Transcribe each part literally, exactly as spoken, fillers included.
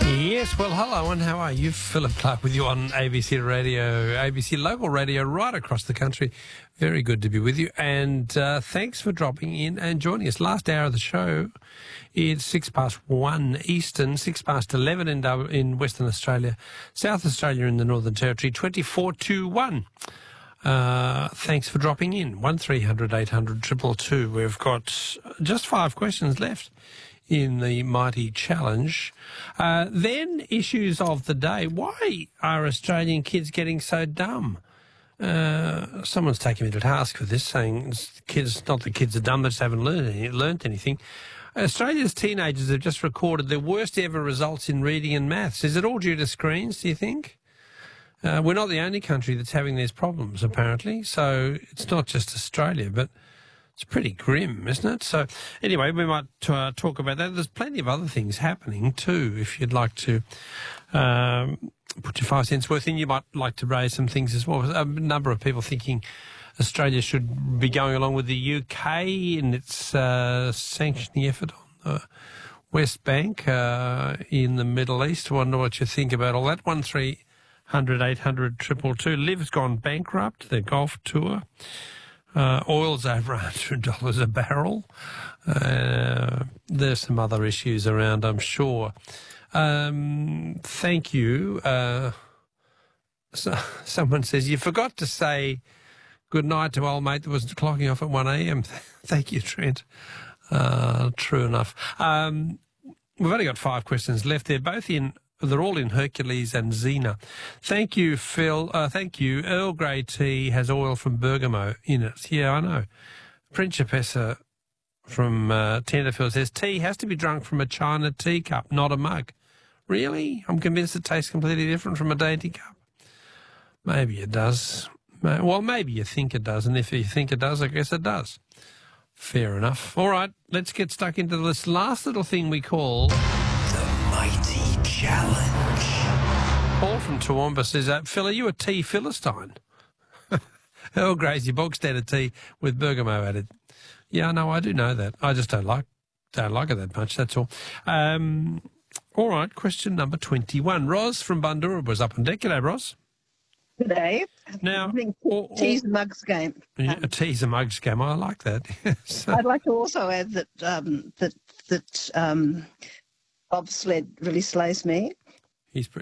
Yes, well, hello, and how are you? Philip Clark with you on A B C Radio, A B C Local Radio right across the country. Very good to be with you, and uh, thanks for dropping in and joining us. Last hour of the show, it's six past one Eastern, six past eleven in, in Western Australia, South Australia in the Northern Territory, twenty-four to one. Uh, thanks for dropping in. one three hundred eight hundred two two two. We've got just five questions left in the mighty challenge. Uh, then, issues of the day. Why are Australian kids getting so dumb? Uh, someone's taken me to task for this, saying kids, not that kids are dumb, they just haven't learned, any, learned anything. Australia's teenagers have just recorded their worst ever results in reading and maths. Is it all due to screens, do you think? Uh, we're not the only country that's having these problems, apparently, so it's not just Australia, but it's pretty grim, isn't it? So anyway, we might uh, talk about that. There's plenty of other things happening too, if you'd like to um, put your five cents worth in. You might like to raise some things as well. A number of people thinking Australia should be going along with the U K in its uh, sanctioning effort on the West Bank uh, in the Middle East. I wonder what you think about all that. one three hundred eight hundred two two two. Liv's gone bankrupt, their golf tour. Uh, oil's over one hundred dollars a barrel. Uh, there's some other issues around, I'm sure. Um, thank you. Uh, so, someone says, you forgot to say good night to old mate that was clocking off at one a m Thank you, Trent. Uh, true enough. Um, we've only got five questions left. They're both in... They're all in Hercules and Xena. Thank you, Phil. Uh, thank you. Earl Grey tea has oil from bergamot in it. Yeah, I know. Principessa from uh, Tenterfield says, tea has to be drunk from a china teacup, not a mug. Really? I'm convinced it tastes completely different from a dainty cup. Maybe it does. Well, maybe you think it does, and if you think it does, I guess it does. Fair enough. All right, let's get stuck into this last little thing we call... The Mighty Challenge. Paul from Toowoomba says, uh, Phil, are you a tea Philistine? Earl Grey's your bog standard tea with bergamot added. Yeah, no, I do know that. I just don't like don't like it that much, that's all. Um, all right, question number twenty-one. Ros from Bundoora was up on deck. G'day, Ros. Good day. Now, or, teas and mugs game. Yeah, a teas and mugs game. I like that. So, I'd like to also add that um, that that um, bobsled really slays me. He's pretty...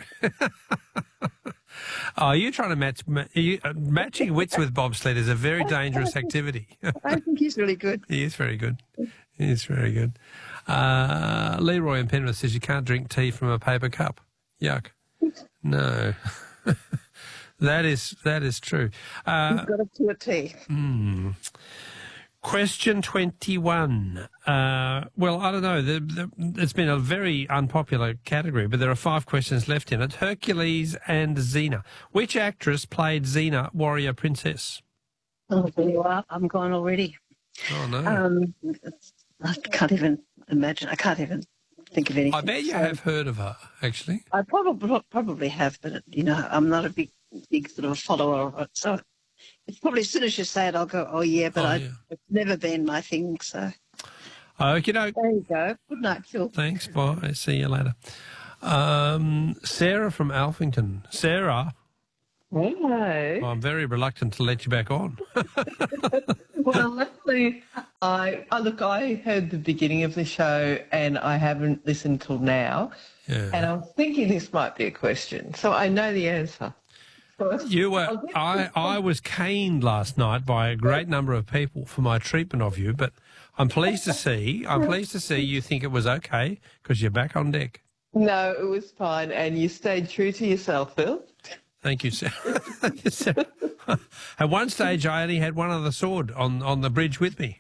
Oh, you're trying to match you, uh, matching wits with bobsled is a very dangerous activity. I think he's really good. He is very good. He is very good. Uh, Leroy in Penrith says you can't drink tea from a paper cup. Yuck. No. That is that is true. Uh, You've got it to a tea. Hmm. Question twenty-one. Uh, well, I don't know. The, the, it's been a very unpopular category, but there are five questions left in it. Hercules and Xena. Which actress played Xena, warrior princess? Oh, there you are. I'm gone already. Oh, no. Um, I can't even imagine. I can't even think of anything. I bet you so, have heard of her, actually. I probably probably have, but, you know, I'm not a big, big sort of follower of it, so... It's probably as soon as you say it, I'll go, oh, yeah, but oh, I, yeah. it's never been my thing, so. Okay, no. There you go. Good night, Phil. Thanks, bye. See you later. Um, Sarah from Alphington. Sarah. Hello. I'm very reluctant to let you back on. Well, luckily, I, oh, look, I heard the beginning of the show and I haven't listened till now. Yeah. And I was thinking this might be a question, so I know the answer. You were. I, I was caned last night by a great number of people for my treatment of you, but I'm pleased to see. I'm pleased to see you think it was okay because you're back on deck. No, it was fine, and you stayed true to yourself, Phil. Thank you, Sarah. Thank you, Sarah. At one stage, I only had one other sword on on the bridge with me.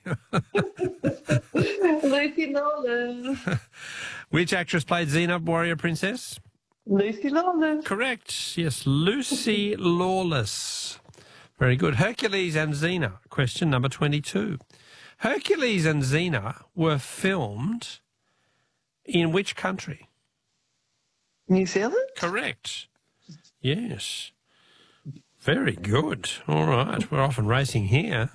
Lucy Lawless. Which actress played Xena, warrior princess? Lucy Lawless. Correct. Yes, Lucy Lawless. Very good. Hercules and Xena. Question number twenty-two. Hercules and Xena were filmed in which country? New Zealand? Correct. Yes. Very good. All right. We're off and racing here.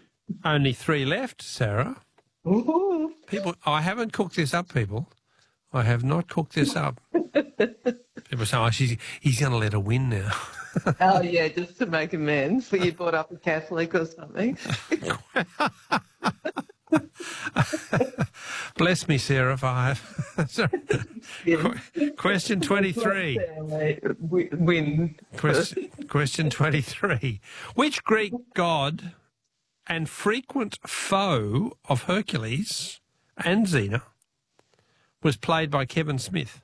Only three left, Sarah. Ooh. People, I haven't cooked this up, people. I have not cooked this up. People say, oh, she's, he's going to let her win now. Oh, yeah, just to make amends. So you brought up a Catholic or something. Bless me, Sarah, if I have. Sorry. Qu- question twenty-three. Win. Question, question twenty-three. Which Greek god and frequent foe of Hercules and Xena was played by Kevin Smith?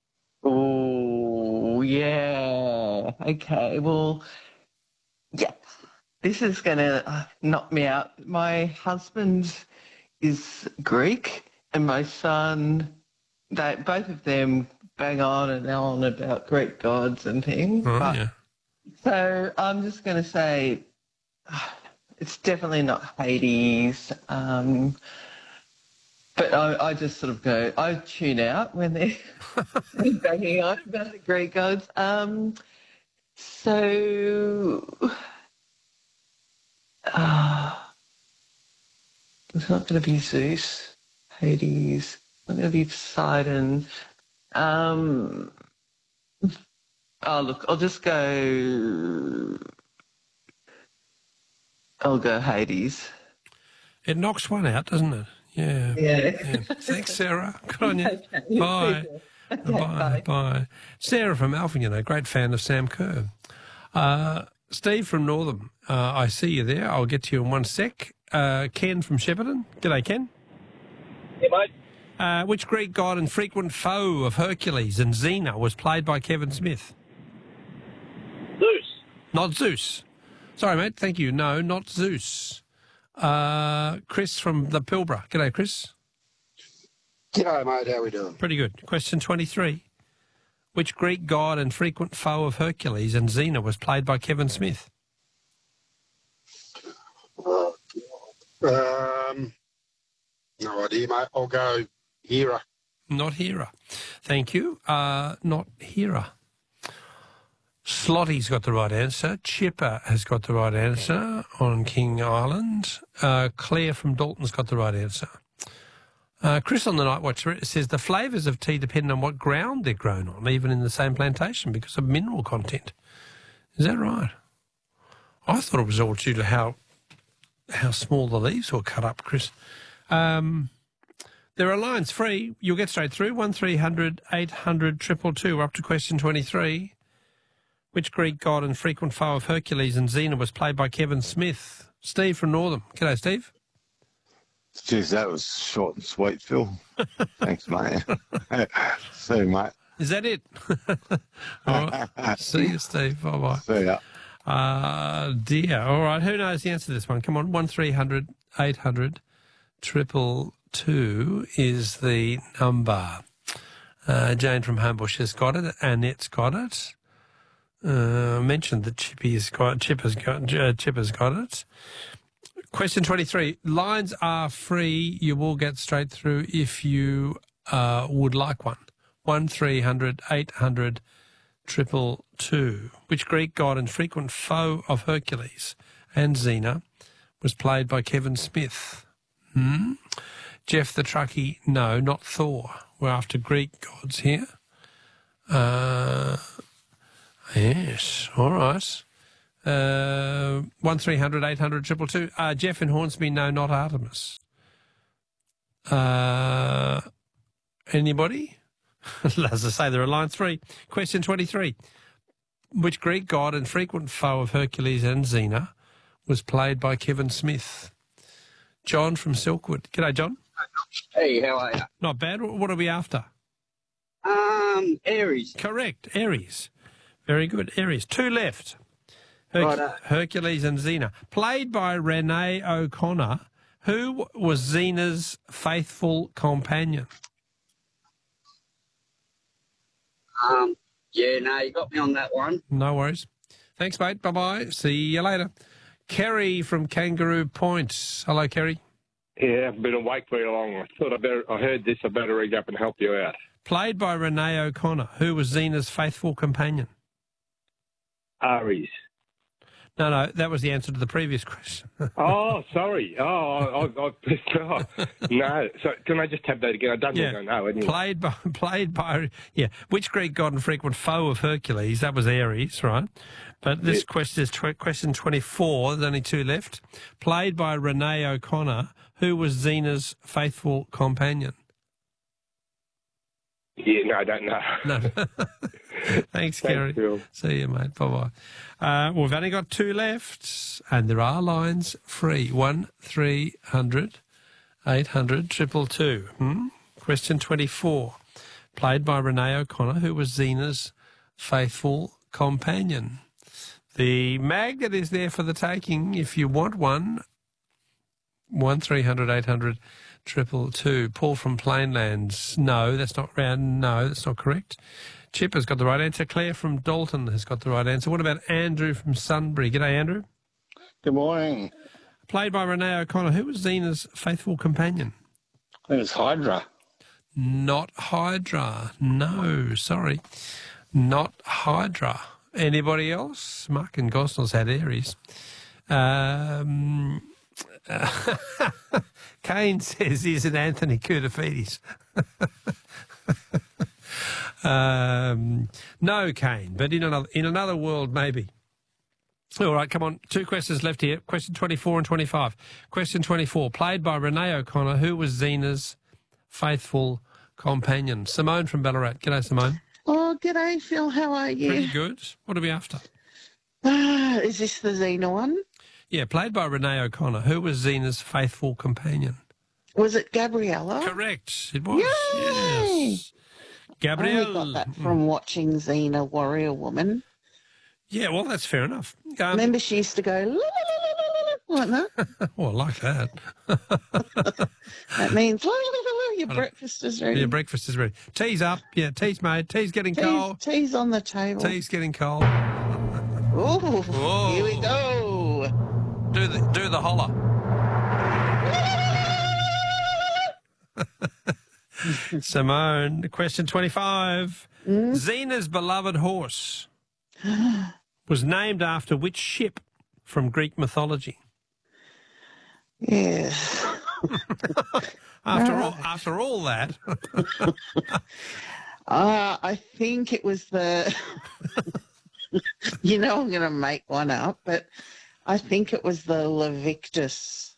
Oh, yeah. Okay, well, yeah. This is going to uh, knock me out. My husband is Greek and my son, they, both of them bang on and on about Greek gods and things. Oh, but, yeah. So I'm just going to say uh, it's definitely not Hades. Um, but I, I just sort of go, I tune out when they're banging on about the Greek gods. Um, so... Uh, it's not going to be Zeus, Hades. It's not going to be Poseidon. Um, oh, look, I'll just go... I'll go Hades. It knocks one out, doesn't it? Yeah. Yeah. yeah. Thanks, Sarah. Good on you. Okay. Bye. Okay, bye. bye. Bye. Sarah from Alphen, you know, great fan of Sam Kerr. Uh, Steve from Northam, uh, I see you there. I'll get to you in one sec. Uh, Ken from Shepparton. G'day, Ken. Yeah, mate. Uh, which Greek god and frequent foe of Hercules and Xena was played by Kevin Smith? Zeus. Not Zeus. Sorry, mate. Thank you. No, not Zeus. Uh, Chris from the Pilbara. G'day, Chris. G'day, mate. How we doing? Pretty good. Question twenty-three. Which Greek god and frequent foe of Hercules and Xena was played by Kevin Smith? Uh, um, no idea, mate. I'll go Hera. Not Hera. Thank you. Uh, not Hera. Slotty's got the right answer. Chipper has got the right answer on King Island. Uh, Claire from Dalton's got the right answer. Uh, Chris on the Night Watcher says the flavours of tea depend on what ground they're grown on, even in the same plantation, because of mineral content. Is that right? I thought it was all due to how how small the leaves were cut up, Chris. Um, there are lines free. You'll get straight through. one three hundred eight hundred two two two. We're up to question twenty-three. Which Greek god and frequent foe of Hercules and Xena was played by Kevin Smith? Steve from Northam. G'day, Steve. Jeez, that was short and sweet, Phil. Thanks, mate. See you, mate. Is that it? All right. See you, Steve. Bye-bye. See ya. Uh, dear. All right. Who knows the answer to this one? Come on. one three hundred eight hundred two two two is the number. Uh, Jane from Homebush has got it. Annette's got it. Uh, I mentioned that Chippy's got, Chipper's got, uh, Chipper's got it. Question twenty-three. Lines are free. You will get straight through if you uh, would like one. one three hundred eight hundred two two two. Which Greek god and frequent foe of Hercules and Xena was played by Kevin Smith? Hmm? Jeff the Truckie, no, not Thor. We're after Greek gods here. Uh, yes, all right. Uh, one three hundred eight hundred two two two. Uh, Jeff in Hornsby, no, not Artemis. Uh, anybody? As I say, there are lines three. Question twenty-three. Which Greek god and frequent foe of Hercules and Xena was played by Kevin Smith? John from Silkwood. G'day, John. Hey, how are you? Not bad. What are we after? Um, Aries. Correct. Aries. Very good. Aries. Two left. Herc- Righto. Hercules and Xena. Played by Renee O'Connor, who was Xena's faithful companion. Um, yeah, no, you got me on that one. No worries. Thanks, mate. Bye-bye. See you later. Kerry from Kangaroo Point. Hello, Kerry. Yeah, I've been awake very long. I thought I better. I heard this. I better ring up and help you out. Played by Renee O'Connor, who was Xena's faithful companion. Aries. No, no, that was the answer to the previous question. Oh, sorry. Oh, I, I, I oh, no. So can I just have that again? I don't Yeah. think I know. Anyway. Played by, played by, yeah. Which Greek god and frequent foe of Hercules? That was Ares, right? But this Yeah. question is tw- question twenty-four. There's only two left. Played by Renee O'Connor, who was Xena's faithful companion. Yeah, no, I don't know. No. Thanks, Gary. Phil. See you, mate. Bye-bye. Uh, we've only got two left, and there are lines free. One, three hundred, eight hundred, triple two. Hmm? Question twenty-four. Played by Renee O'Connor, who was Xena's faithful companion. The magnet is there for the taking if you want one. One, three hundred, eight hundred, triple two. Paul from Plainlands. No, that's not round. No, that's not correct. Chip has got the right answer. Claire from Dalton has got the right answer. What about Andrew from Sunbury? G'day, Andrew. Good morning. Played by Renee O'Connor. Who was Xena's faithful companion? I think it's Hydra. Not Hydra. No, sorry. Not Hydra. Anybody else? Mark and Gosnell's had Aries. Um, Kane says he's an Anthony Koutafidis. um, no, Kane, but in another in another world, maybe. All right, come on. Two questions left here. Question twenty-four and twenty-five. Question twenty-four, played by Renee O'Connor, who was Xena's faithful companion. Simone from Ballarat. G'day, Simone. Oh, g'day, Phil. How are you? Pretty good. What are we after? Ah, is this the Xena one? Yeah, played by Renee O'Connor, who was Xena's faithful companion. Was it Gabriella? Correct. It was. Yay! Yes. I Gabrielle. only got that from watching Xena Warrior Woman. Yeah, well, that's fair enough. Um, Remember she used to go la, la, la, la, la, like that? well, I like that. That means la, la, la, la, your breakfast is ready. Yeah, breakfast is ready. Tea's up. Yeah, tea's made. Tea's getting Tea's, cold. tea's on the table. Tea's getting cold. Ooh, Whoa. here we go. Do the do the holler. Simone, question twenty-five. Mm? Xena's beloved horse was named after which ship from Greek mythology? Yes. After all, after all that, Uh, I think it was the, you know I'm going to make one up, but I think it was the Levictus.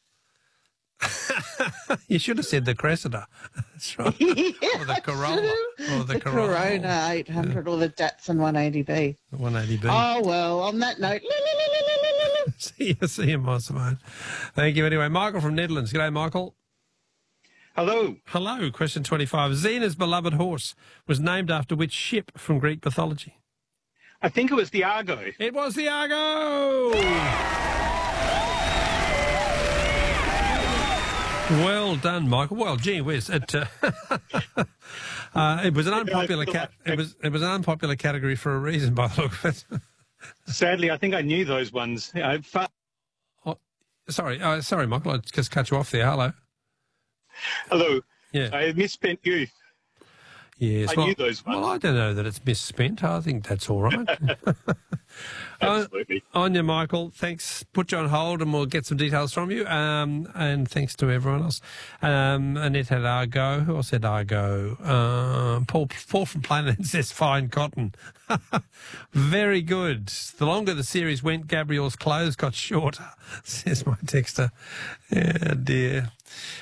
you should have said the Cressida. That's right. Yeah, Or the I Corolla. should've. Or the the Corolla. Corona eight hundred or the Datsun one eighty B. The one eighty B. Oh, well, on that note, See you, see you, my Simone. Thank you anyway. Michael from Netherlands. G'day, Michael. Hello. Hello. Question twenty-five. Xena's beloved horse was named after which ship from Greek mythology? I think it was the Argo. It was the Argo. Well done, Michael. Well, gee whiz, it, uh, uh, it was an unpopular cat. It was it was an unpopular category for a reason, by the look of it. Sadly, I think I knew those ones. Uh, fa- oh, sorry, uh, sorry, Michael. I just cut you off there. Hello. Hello. Yeah. I misspent youth. Yes. I well, knew those ones. Well, I don't know that it's misspent. I think that's all right. Absolutely. Uh, Anya, Michael, thanks. Put you on hold and we'll get some details from you. Um, and thanks to everyone else. Um, Annette had Argo. Who else said Argo? Um, Paul, Paul from Planet says fine cotton. Very good. The longer the series went, Gabrielle's clothes got shorter, says my texter. Yeah, dear.